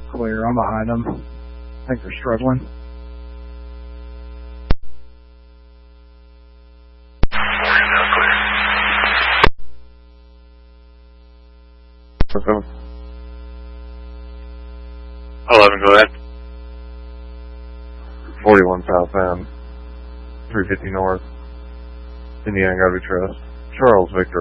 Clear. I'm behind them. I think they're struggling. Clear. 11, go ahead. 41 South End, 350 North, Indiana Garbage Trust. Charles Victor